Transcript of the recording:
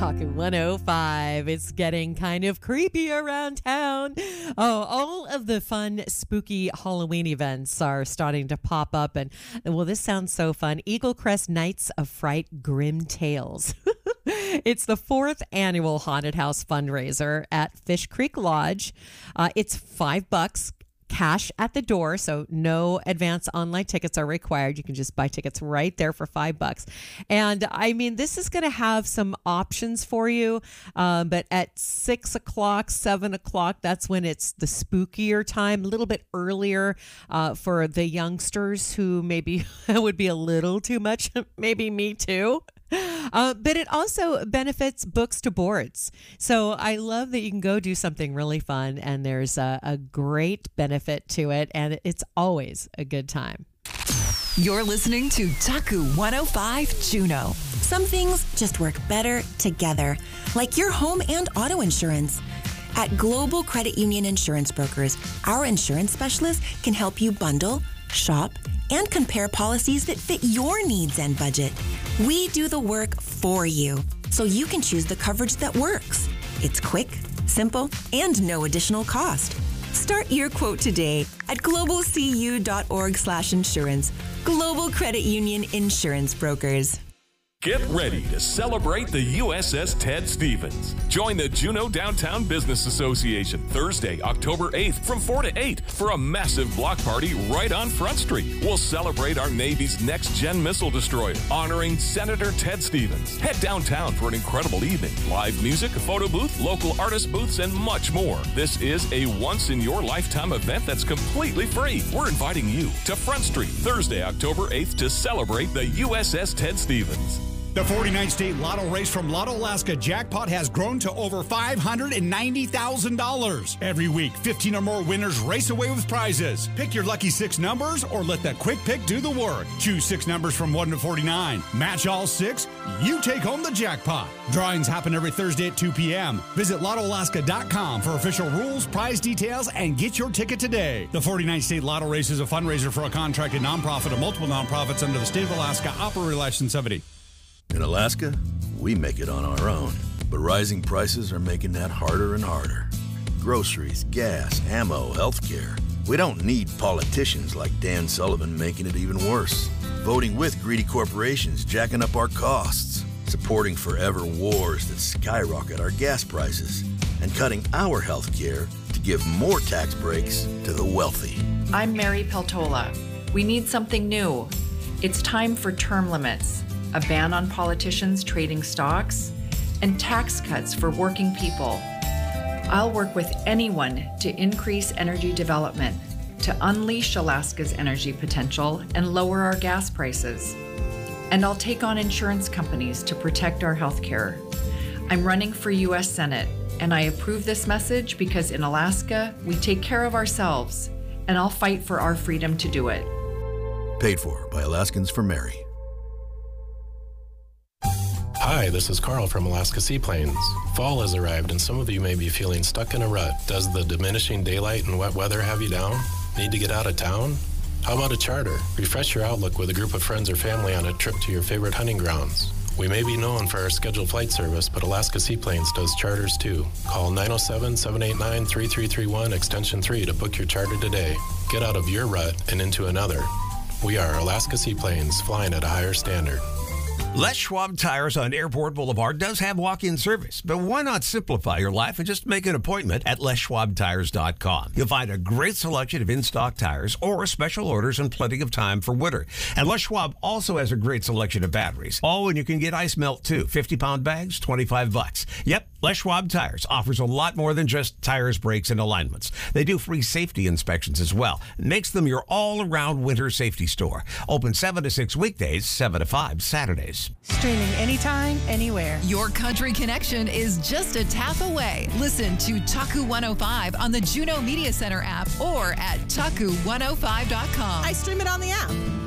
Taku 105. It's getting kind of creepy around town. Oh, all of the fun, spooky Halloween events are starting to pop up. And well, this sounds so fun. Eagle Crest Nights of Fright Grim Tales. It's the 4th annual Haunted House fundraiser at Fish Creek Lodge. It's $5. Cash at the door, so no advance online tickets are required. You can just buy tickets right there for $5. And I mean, this is going to have some options for you, but at 6 o'clock, 7 o'clock, that's when it's the spookier time, a little bit earlier for the youngsters who maybe would be a little too much, maybe me too. But it also benefits Books to Boards. So I love that you can go do something really fun, and there's a great benefit to it, and it's always a good time. You're listening to Taku 105 Juno. Some things just work better together, like your home and auto insurance. At Global Credit Union Insurance Brokers, our insurance specialists can help you bundle, shop, and compare policies that fit your needs and budget. We do the work for you, so you can choose the coverage that works. It's quick, simple, and no additional cost. Start your quote today at globalcu.org/insurance. Global Credit Union Insurance Brokers. Get ready to celebrate the USS Ted Stevens. Join the Juneau Downtown Business Association Thursday, October 8th from 4 to 8 for a massive block party right on Front Street. We'll celebrate our Navy's next-gen missile destroyer, honoring Senator Ted Stevens. Head downtown for an incredible evening. Live music, a photo booth, local artist booths, and much more. This is a once-in-your-lifetime event that's completely free. We're inviting you to Front Street Thursday, October 8th to celebrate the USS Ted Stevens. The 49th State Lotto race from Lotto Alaska Jackpot has grown to over $590,000. Every week, 15 or more winners race away with prizes. Pick your lucky 6 numbers or let the quick pick do the work. Choose 6 numbers from 1 to 49. Match all 6, you take home the jackpot. Drawings happen every Thursday at 2 p.m. Visit LottoAlaska.com for official rules, prize details, and get your ticket today. The 49th State Lotto race is a fundraiser for a contracted nonprofit of multiple nonprofits under the State of Alaska Operating License 70. In Alaska, we make it on our own, but rising prices are making that harder and harder. Groceries, gas, ammo, healthcare. We don't need politicians like Dan Sullivan making it even worse. Voting with greedy corporations jacking up our costs. Supporting forever wars that skyrocket our gas prices. And cutting our healthcare to give more tax breaks to the wealthy. I'm Mary Peltola. We need something new. It's time for term limits, a ban on politicians trading stocks, and tax cuts for working people. I'll work with anyone to increase energy development, to unleash Alaska's energy potential and lower our gas prices. And I'll take on insurance companies to protect our health care. I'm running for U.S. Senate, and I approve this message because in Alaska, we take care of ourselves, and I'll fight for our freedom to do it. Paid for by Alaskans for Mary. Hi, this is Carl from Alaska Seaplanes. Fall has arrived and some of you may be feeling stuck in a rut. Does the diminishing daylight and wet weather have you down? Need to get out of town? How about a charter? Refresh your outlook with a group of friends or family on a trip to your favorite hunting grounds. We may be known for our scheduled flight service, but Alaska Seaplanes does charters too. Call 907-789-3331 extension 3 to book your charter today. Get out of your rut and into another. We are Alaska Seaplanes, flying at a higher standard. Les Schwab Tires on Airport Boulevard does have walk-in service, but why not simplify your life and just make an appointment at LesSchwabTires.com. You'll find a great selection of in-stock tires or special orders and plenty of time for winter. And Les Schwab also has a great selection of batteries. Oh, and you can get ice melt too. 50-pound bags, $25. Yep, Les Schwab Tires offers a lot more than just tires, brakes, and alignments. They do free safety inspections as well. It makes them your all-around winter safety store. Open 7 to 6 weekdays, 7 to 5 Saturdays. Streaming anytime, anywhere. Your country connection is just a tap away. Listen to Taku 105 on the Juneau Media Center app or at Taku105.com. I stream it on the app.